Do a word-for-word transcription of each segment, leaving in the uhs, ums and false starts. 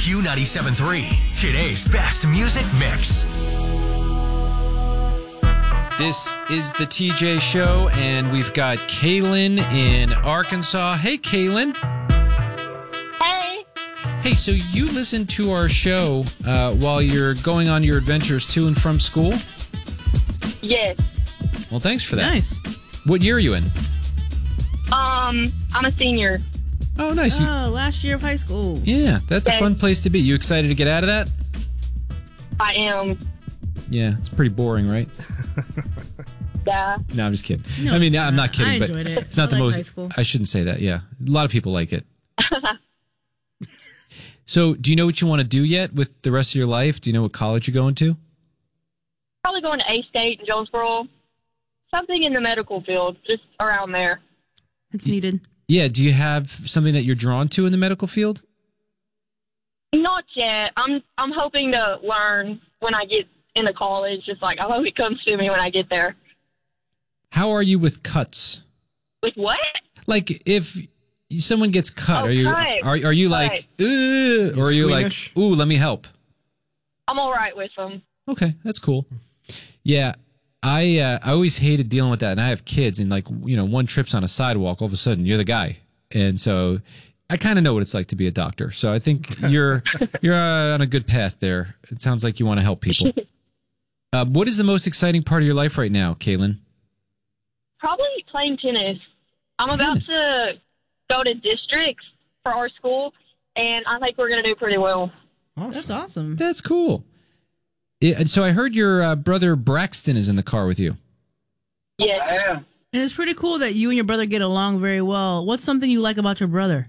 Q ninety-seven point three, today's best music mix. This is the T J Show, and we've got Kaylin in Arkansas. Hey, Kaylin. Hey. Hey, so you listen to our show uh, while you're going on your adventures to and from school? Yes. Well, thanks for that. Nice. What year are you in? Um, I'm a senior. Oh, nice. You- Oh, last year of high school. yeah, that's a Yes. fun place to be. You excited to get out of that? I am. Yeah, it's pretty boring, right? Yeah. No, I'm just kidding. No, I mean, it's I'm not. not kidding, I but enjoyed it. it's not I the like most. high school. I shouldn't say that. Yeah, a lot of people like it. So, do you know what you want to do yet with the rest of your life? Do you know what college you're going to? Probably going to A-State in Jonesboro. Something in the medical field, just around there. It's needed. Yeah. Do you have something that you're drawn to in the medical field? Not yet. I'm I'm hoping to learn when I get into college. Just like I hope it comes to me when I get there. How are you with cuts? With what? Like, if someone gets cut, Oh, are you cut. are are you like, Ugh, or are you like, Squeamish? ooh, let me help? I'm all right with them. Okay, that's cool. Yeah, I uh, I always hated dealing with that, and I have kids, and like you know, one trips on a sidewalk, all of a sudden you're the guy, and so I kind of know what it's like to be a doctor. So I think you're you're uh, on a good path there. It sounds like you want to help people. Uh, what is the most exciting part of your life right now, Kaylin? Probably playing tennis. I'm about Tennis. to go to districts for our school, and I think we're going to do pretty well. That's awesome. That's cool. Yeah, and so I heard your uh, brother Braxton is in the car with you. Yes. And it's pretty cool that you and your brother get along very well. What's something you like about your brother?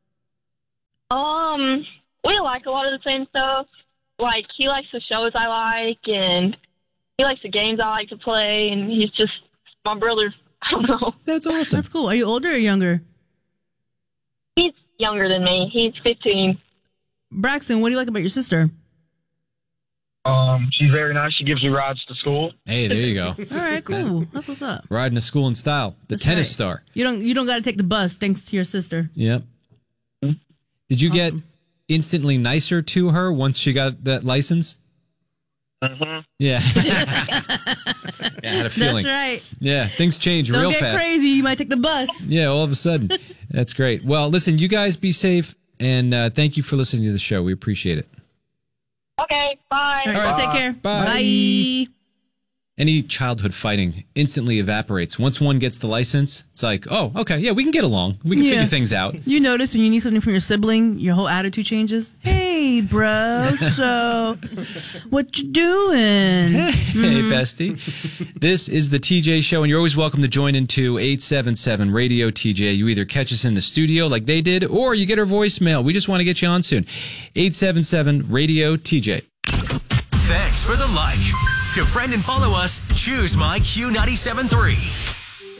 Um, we like a lot of the same stuff. Like, he likes the shows I like, and he likes the games I like to play, and he's just my brother. I don't know. That's awesome. That's cool. Are you older or younger? He's younger than me. He's fifteen. Braxton, what do you like about your sister? Um, she's very nice. She gives me rides to school. Hey, there you go. All right, cool. That's what's up. Riding to school in style. The That's tennis right. star. You don't you don't got to take the bus thanks to your sister. Yep. Did you get Awesome. instantly nicer to her once she got that license? Mm-hmm. Yeah. yeah, I had a feeling. That's right. Yeah, things change Don't real get fast. crazy. You might take the bus. Yeah, all of a sudden. That's great. Well, listen, you guys be safe, and uh, thank you for listening to the show. We appreciate it. Okay, bye. All right, take care. Bye. Bye. Any childhood fighting instantly evaporates. Once one gets the license, it's like, oh, okay, yeah, we can get along. We can Yeah. figure things out. You notice when you need something from your sibling, your whole attitude changes. Hey, bro. So, what you doing? Hey, bestie. This is the T J Show, and you're always welcome to join into eight seven seven radio T J. You either catch us in the studio like they did, or you get our voicemail. We just want to get you on soon. eight seven seven radio T J. Thanks for the like. To friend and follow us, choose my Q ninety-seven point three.